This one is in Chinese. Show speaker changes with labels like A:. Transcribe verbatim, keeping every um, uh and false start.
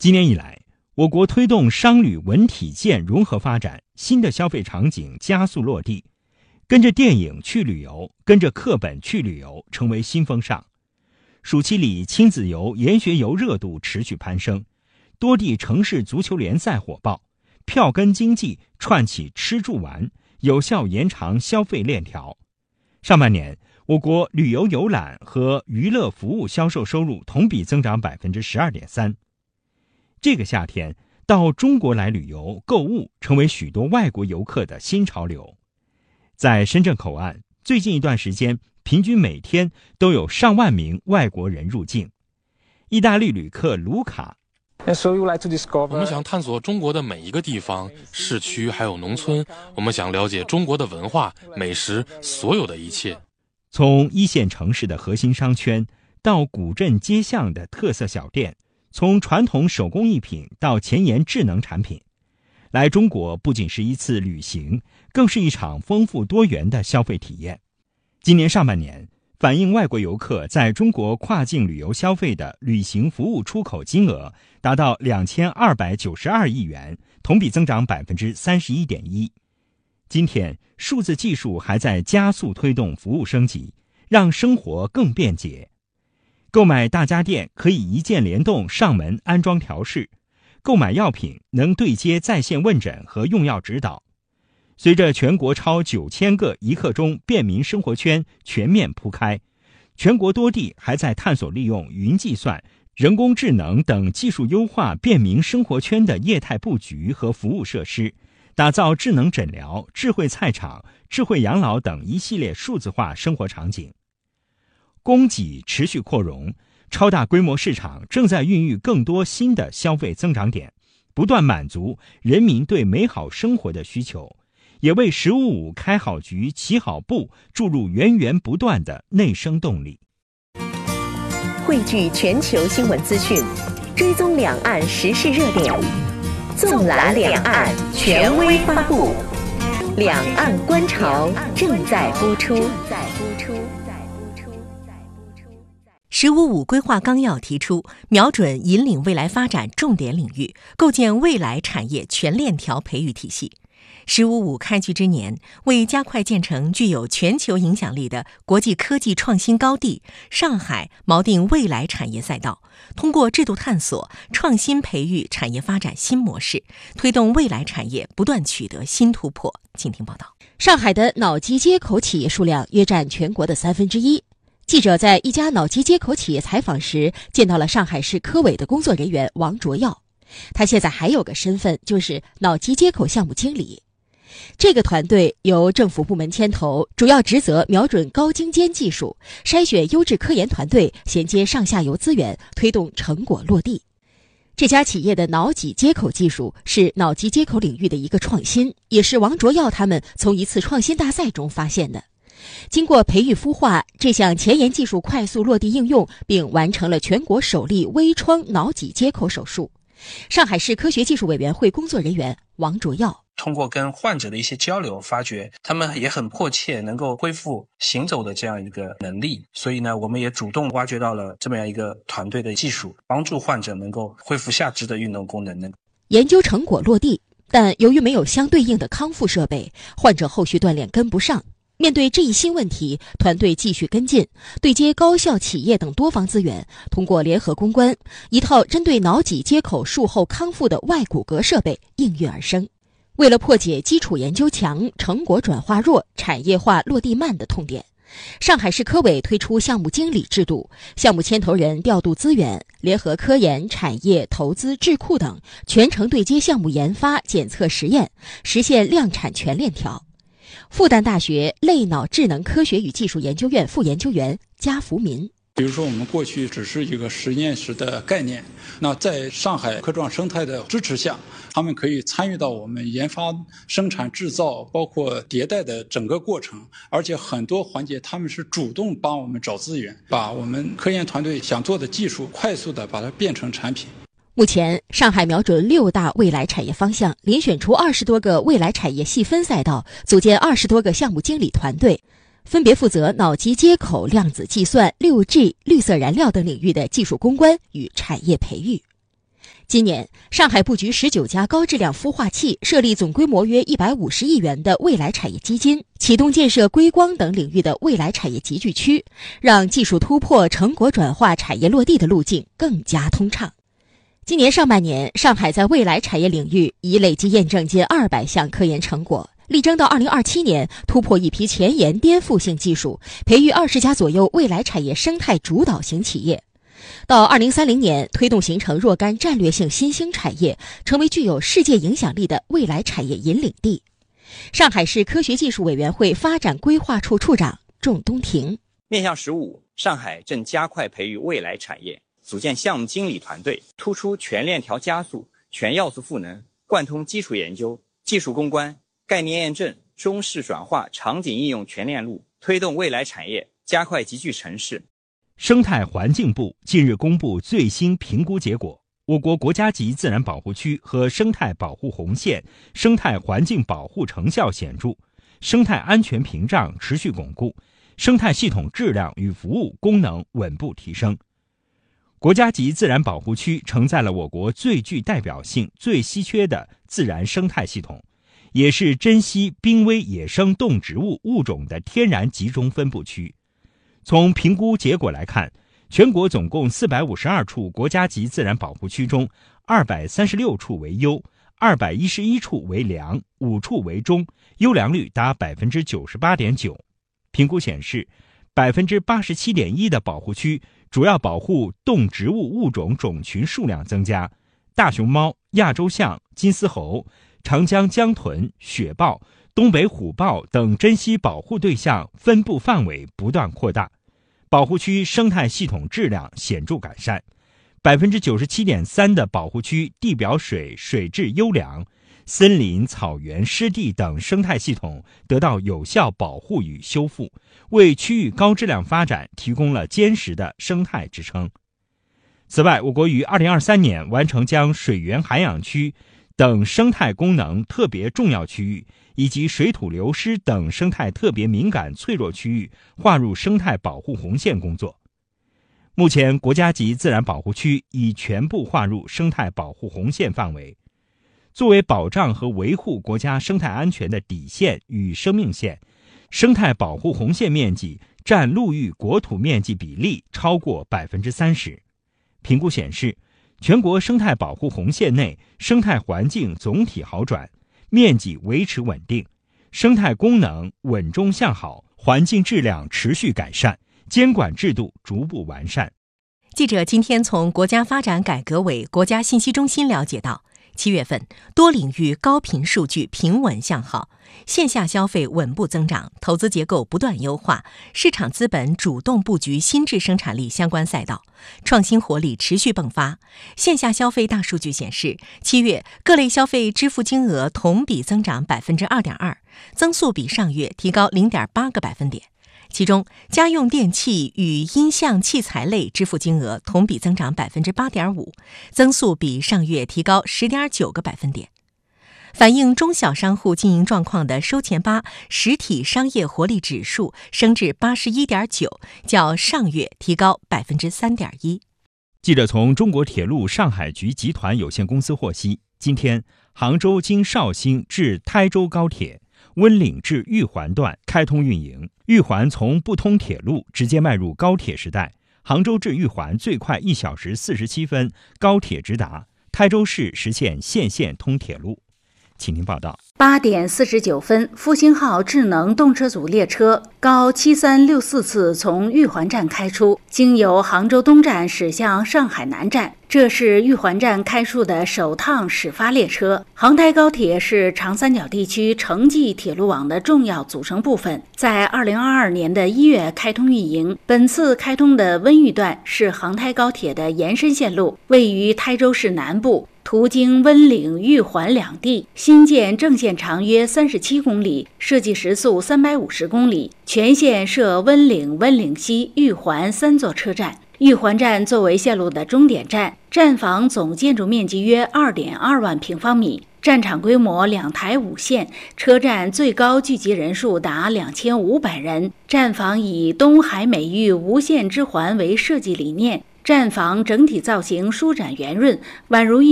A: 今年以来，我国推动商旅文体建融合发展，新的消费场景加速落地，跟着电影去旅游，跟着课本去旅游成为新风尚。暑期里亲子游、研学游热度持续攀升，多地城市足球联赛火爆，票根经济串起吃住玩，有效延长消费链条。上半年，我国旅游游览和娱乐服务销售收入同比增长 百分之十二点三。这个夏天，到中国来旅游购物成为许多外国游客的新潮流。在深圳口岸，最近一段时间，平均每天都有上万名外国人入境。意大利旅客卢卡，
B: 我们想探索中国的每一个地方，市区还有农村，我们想了解中国的文化、美食，所有的一切。
A: 从一线城市的核心商圈，到古镇街巷的特色小店，从传统手工艺品到前沿智能产品，来中国不仅是一次旅行，更是一场丰富多元的消费体验。今年上半年，反映外国游客在中国跨境旅游消费的旅行服务出口金额达到两千二百九十二亿元，同比增长 百分之三十一点一。今天，数字技术还在加速推动服务升级，让生活更便捷。购买大家电可以一键联动上门安装调试，购买药品能对接在线问诊和用药指导。随着全国超九千个一刻钟便民生活圈全面铺开，全国多地还在探索利用云计算、人工智能等技术优化便民生活圈的业态布局和服务设施，打造智能诊疗、智慧菜场、智慧养老等一系列数字化生活场景。供给持续扩容，超大规模市场正在孕育更多新的消费增长点，不断满足人民对美好生活的需求，也为十五五开好局、起好步注入源源不断的内生动力。
C: 汇聚全球新闻资讯，追踪两岸时事热点，纵览两岸权威发布。两岸观潮正在播出。十五五规划纲要提出，瞄准引领未来发展重点领域，构建未来产业全链条培育体系。十五五开局之年，为加快建成具有全球影响力的国际科技创新高地，上海锚定未来产业赛道，通过制度探索、创新培育产业发展新模式，推动未来产业不断取得新突破。请听报道。
D: 上海的脑机接口企业数量约占全国的三分之一。记者在一家脑机接口企业采访时，见到了上海市科委的工作人员王卓耀。他现在还有个身份，就是脑机接口项目经理。这个团队由政府部门牵头，主要职责瞄准高精尖技术，筛选优质科研团队，衔接上下游资源，推动成果落地。这家企业的脑脊接口技术是脑机接口领域的一个创新，也是王卓耀他们从一次创新大赛中发现的。经过培育孵化，这项前沿技术快速落地应用，并完成了全国首例微创脑脊接口手术。上海市科学技术委员会工作人员王卓耀，
E: 通过跟患者的一些交流，发觉他们也很迫切能够恢复行走的这样一个能力，所以呢，我们也主动挖掘到了这么样一个团队的技术，帮助患者能够恢复下肢的运动功能。
D: 研究成果落地，但由于没有相对应的康复设备，患者后续锻炼跟不上。面对这一新问题，团队继续跟进，对接高校、企业等多方资源，通过联合攻关，一套针对脑脊接口术后康复的外骨骼设备应运而生。为了破解基础研究强、成果转化弱、产业化落地慢的痛点，上海市科委推出项目经理制度，项目牵头人调度资源，联合科研、产业、投资、智库等，全程对接项目研发、检测、实验，实现量产全链条。复旦大学类脑智能科学与技术研究院副研究员加福民，
F: 比如说我们过去只是一个实验室的概念，那在上海科创生态的支持下，他们可以参与到我们研发、生产、制造包括迭代的整个过程，而且很多环节他们是主动帮我们找资源，把我们科研团队想做的技术快速的把它变成产品。
D: 目前，上海瞄准六大未来产业方向，遴选出二十多个未来产业细分赛道，组建二十多个项目经理团队，分别负责脑机接口、量子计算、六 G、绿色燃料等领域的技术攻关与产业培育。 今年，上海布局十九家高质量孵化器，设立总规模约一百五十亿元的未来产业基金，启动建设硅光等领域的未来产业集聚区，让技术突破、成果转化、产业落地的路径更加通畅。今年上半年，上海在未来产业领域已累计验证近二百项科研成果，力争到二零二七年突破一批前沿颠覆性技术，培育二十家左右未来产业生态主导型企业。到二零三零年，推动形成若干战略性新兴产业，成为具有世界影响力的未来产业引领地。上海市科学技术委员会发展规划处处长仲东庭：
G: 面向十五，上海正加快培育未来产业，组建项目经理团队，突出全链条加速、全要素赋能，贯通基础研究、技术攻关、概念验证、中式转化、场景应用全链路，推动未来产业加快集聚城市。
A: 生态环境部近日公布最新评估结果，我国国家级自然保护区和生态保护红线生态环境保护成效显著，生态安全屏障持续巩固，生态系统质量与服务功能稳步提升。国家级自然保护区承载了我国最具代表性、最稀缺的自然生态系统，也是珍稀濒危野生动植物物种的天然集中分布区。从评估结果来看，全国总共四百五十二处国家级自然保护区中，二百三十六处为优，二百一十一处为良，五处为中，优良率达 百分之九十八点九。 评估显示 百分之八十七点一 的保护区主要保护动植物物种种群数量增加，大熊猫、亚洲象、金丝猴、长江江豚、雪豹、东北虎豹等珍稀保护对象分布范围不断扩大，保护区生态系统质量显著改善， 百分之九十七点三 的保护区地表水水质优良，森林、草原、湿地等生态系统得到有效保护与修复，为区域高质量发展提供了坚实的生态支撑。此外，我国于二零二三年完成将水源涵养区等生态功能特别重要区域以及水土流失等生态特别敏感脆弱区域划入生态保护红线工作。目前，国家级自然保护区已全部划入生态保护红线范围。作为保障和维护国家生态安全的底线与生命线，生态保护红线面积占陆域国土面积比例超过 百分之三十。 评估显示，全国生态保护红线内生态环境总体好转，面积维持稳定，生态功能稳中向好，环境质量持续改善，监管制度逐步完善。
C: 记者今天从国家发展改革委国家信息中心了解到，七月份多领域高频数据平稳向好，线下消费稳步增长，投资结构不断优化，市场资本主动布局新质生产力相关赛道，创新活力持续迸发。线下消费大数据显示，七月各类消费支付金额同比增长 百分之二点二， 增速比上月提高 零点八个百分点。其中，家用电器与音像器材类支付金额同比增长 百分之八点五， 增速比上月提高 十点九个百分点。反映中小商户经营状况的收钱吧实体商业活力指数升至 八十一点九， 较上月提高 百分之三点一。
A: 记者从中国铁路上海局集团有限公司获悉，今天杭州经绍兴至台州高铁温岭至玉环段开通运营，玉环从不通铁路直接迈入高铁时代，杭州至玉环最快一小时四十七分高铁直达，台州市实现县县通铁路。请听报道。
H: 八点四十九分，复兴号智能动车组列车高七三六四次从玉环站开出，经由杭州东站驶向上海南站。这是玉环站开出的首趟始发列车。杭台高铁是长三角地区城际铁路网的重要组成部分，在二零二二年的一月开通运营。本次开通的温玉段是杭台高铁的延伸线路，位于台州市南部，途经温岭、玉环两地，新建正线长约三十七公里，设计时速三百五十公里，全线设温岭、温岭西、玉环三座车站。玉环站作为线路的终点站，站房总建筑面积约 二点二万平方米，站场规模两台五线，车站最高聚集人数达两千五百人。站房以东海美玉无限之环为设计理念，站房整体造型舒展圆润，宛如一